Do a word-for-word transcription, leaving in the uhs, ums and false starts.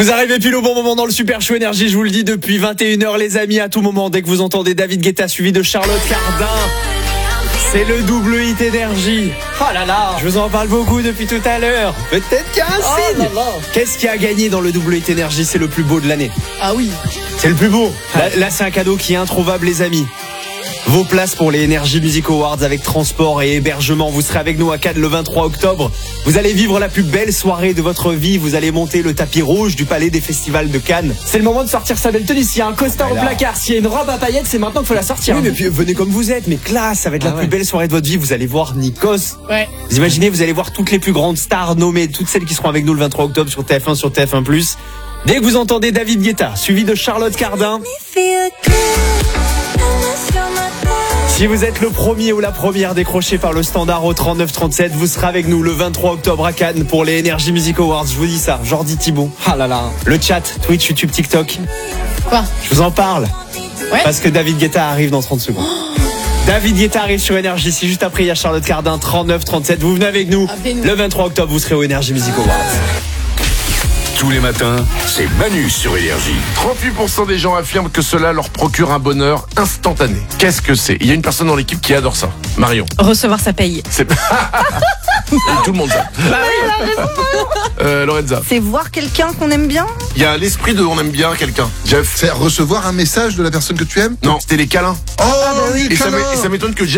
Vous arrivez pile au bon moment dans le Super Show Énergie, je vous le dis depuis vingt et une heures les amis, à tout moment, dès que vous entendez David Guetta suivi de Charlotte Cardin. C'est le double hit énergie. Oh là là, je vous en parle beaucoup depuis tout à l'heure. Peut-être qu'il y a un Oh signe. là là. Qu'est-ce qui a gagné dans le double hit énergie? C'est le plus beau de l'année. Ah oui. C'est le plus beau. Là, là, c'est un cadeau qui est introuvable les amis. Vos places pour les Energy Music Awards avec transport et hébergement. Vous serez avec nous à Cannes le vingt-trois octobre. Vous allez vivre la plus belle soirée de votre vie. Vous allez monter le tapis rouge du palais des festivals de Cannes. C'est le moment de sortir sa belle tenue. S'il y a un costard au Alors. placard, s'il y a une robe à paillettes, c'est maintenant qu'il faut la sortir. Oui, mais puis venez comme vous êtes, mais classe, ça va être Ah la ouais. plus belle soirée de votre vie. Vous allez voir Nikos. Ouais. Vous imaginez, vous allez voir toutes les plus grandes stars nommées, toutes celles qui seront avec nous le vingt-trois octobre sur T F un, sur T F un plus. Dès que vous entendez David Guetta, suivi de Charlotte Cardin, si vous êtes le premier ou la première décroché par le standard au trente-neuf trente-sept, vous serez avec nous le vingt-trois octobre à Cannes pour les Energy Music Awards. Je vous dis ça, Jordi Thibault. Ah là là. Le chat, Twitch, YouTube, TikTok. Quoi? Je vous en parle. Ouais. Parce que David Guetta arrive dans trente secondes. David Guetta arrive sur Énergie. Si juste après il y a Charlotte Cardin, trente-neuf trente-sept. Vous venez avec nous. Appelez-nous. Le vingt-trois octobre, vous serez au Energy Music Awards. Tous les matins, c'est Manu sur Énergie. trente-huit pour cent des gens affirment que cela leur procure un bonheur instantané. Qu'est-ce que c'est? Il y a une personne dans l'équipe qui adore ça. Marion. Recevoir sa paye. C'est tout le monde ça. Euh, Lorenza. C'est voir quelqu'un qu'on aime bien. Il y a l'esprit de on aime bien quelqu'un. Jeff. C'est recevoir un message de la personne que tu aimes. Non, c'était les câlins. Oh oui, Et ça câlin. m'é- et ça m'étonne que